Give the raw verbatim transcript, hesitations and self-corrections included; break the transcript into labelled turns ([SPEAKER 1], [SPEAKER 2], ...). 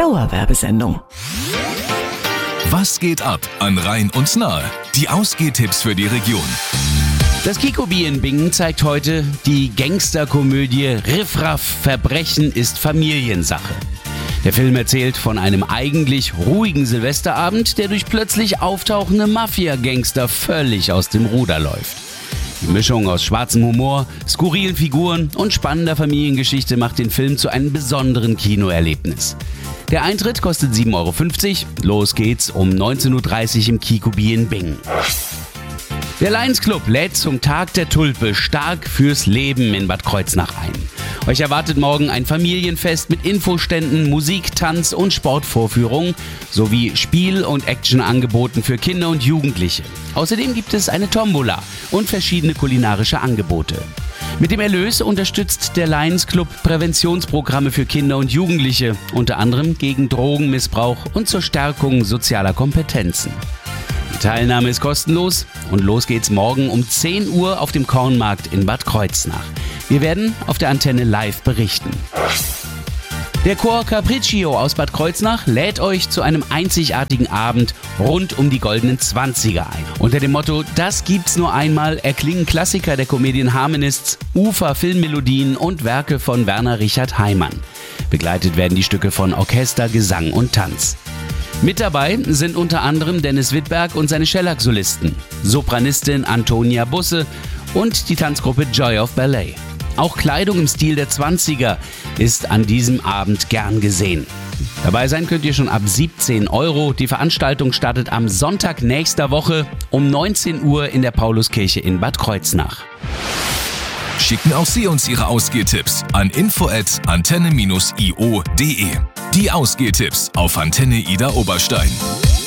[SPEAKER 1] Dauerwerbesendung.
[SPEAKER 2] Was geht ab an Rhein und Nahe? Die Ausgehtipps für die Region.
[SPEAKER 3] Das Kikobi in Bingen zeigt heute die Gangsterkomödie Riffraff, Verbrechen ist Familiensache. Der Film erzählt von einem eigentlich ruhigen Silvesterabend, der durch plötzlich auftauchende Mafia-Gangster völlig aus dem Ruder läuft. Die Mischung aus schwarzem Humor, skurrilen Figuren und spannender Familiengeschichte macht den Film zu einem besonderen Kinoerlebnis. Der Eintritt kostet sieben Euro fünfzig. Los geht's um neunzehn Uhr dreißig im Kikobi in Bingen. Der Lions Club lädt zum Tag der Tulpe stark fürs Leben in Bad Kreuznach ein. Euch erwartet morgen ein Familienfest mit Infoständen, Musik, Tanz und Sportvorführungen sowie Spiel- und Actionangeboten für Kinder und Jugendliche. Außerdem gibt es eine Tombola und verschiedene kulinarische Angebote. Mit dem Erlös unterstützt der Lions Club Präventionsprogramme für Kinder und Jugendliche, unter anderem gegen Drogenmissbrauch und zur Stärkung sozialer Kompetenzen. Die Teilnahme ist kostenlos und los geht's morgen um zehn Uhr auf dem Kornmarkt in Bad Kreuznach. Wir werden auf der Antenne live berichten. Der Chor Capriccio aus Bad Kreuznach lädt euch zu einem einzigartigen Abend rund um die goldenen Zwanziger ein. Unter dem Motto "Das gibt's nur einmal" erklingen Klassiker der Comedian Harmonists, Ufer, Filmmelodien und Werke von Werner Richard Heimann. Begleitet werden die Stücke von Orchester, Gesang und Tanz. Mit dabei sind unter anderem Dennis Wittberg und seine Schellack-Solisten, Sopranistin Antonia Busse und die Tanzgruppe Joy of Ballet. Auch Kleidung im Stil der Zwanziger ist an diesem Abend gern gesehen. Dabei sein könnt ihr schon ab siebzehn Euro. Die Veranstaltung startet am Sonntag nächster Woche um neunzehn Uhr in der Pauluskirche in Bad Kreuznach.
[SPEAKER 2] Schicken auch Sie uns Ihre Ausgehtipps an info at antenne dash i o punkt de. Die Ausgehtipps auf Antenne Ida Oberstein.